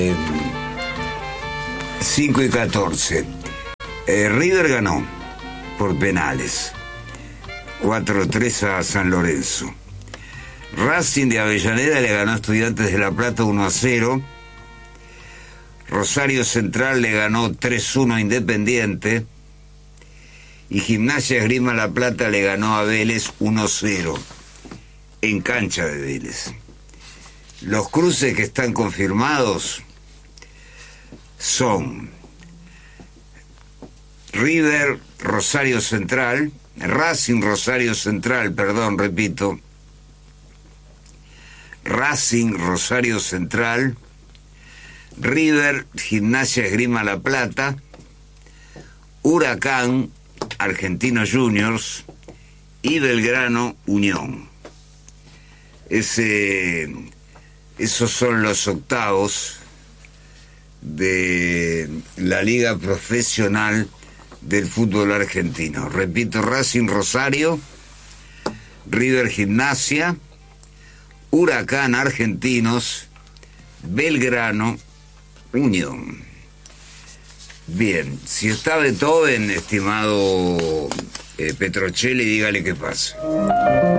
5:14. River ganó por penales 4-3 a San Lorenzo. Racing de Avellaneda le ganó a Estudiantes de La Plata 1-0. Rosario Central le ganó 3-1 a Independiente. Y Gimnasia Esgrima La Plata le ganó a Vélez 1-0 en cancha de Vélez. Los cruces que están confirmados son River Rosario Central, Racing Rosario Central, Racing Rosario Central, River Gimnasia Esgrima La Plata, Huracán Argentinos Juniors y Belgrano Unión. Esos son los octavos de la Liga Profesional del Fútbol Argentino. Repito: Racing Rosario, River Gimnasia, Huracán Argentinos, Belgrano Unión. Bien, si está Beethoven, estimado Petrocelli, dígale qué pasa.